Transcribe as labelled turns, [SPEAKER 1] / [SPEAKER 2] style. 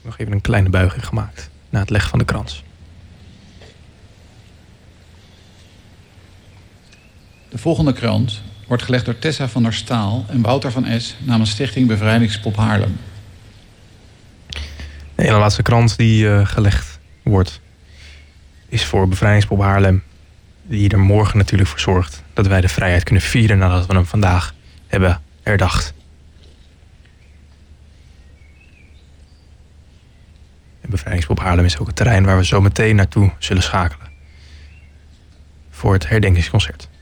[SPEAKER 1] Nog even een kleine buiging gemaakt na het leggen van de krans.
[SPEAKER 2] De volgende krans wordt gelegd door Tessa van der Staal en Wouter van S. namens Stichting Bevrijdingspop Haarlem.
[SPEAKER 1] De ene laatste krans die gelegd wordt is voor Bevrijdingspop Haarlem. Die er morgen natuurlijk voor zorgt dat wij de vrijheid kunnen vieren nadat we hem vandaag hebben herdacht. En Bevrijdingspop Haarlem is ook het terrein waar we zo meteen naartoe zullen schakelen. Voor het herdenkingsconcert.